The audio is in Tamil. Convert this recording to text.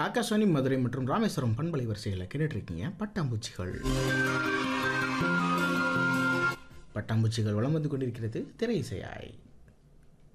ஆகாஷவாணி மதுரை மற்றும் ராமேஸ்வரம் பண்பலை வரிசைகளை கேட்டுருக்கீங்க. பட்டாம்பூச்சிகள் வலம் வந்து கொண்டிருக்கிறது திரை இசையாய்.